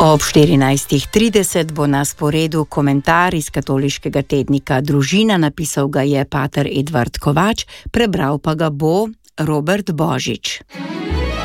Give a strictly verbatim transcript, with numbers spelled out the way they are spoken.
Ob štirinajstih trideset bo na sporedu komentar iz katoliškega tednika Družina, napisal ga je pater Edvard Kovač, prebral pa ga bo Robert Božič.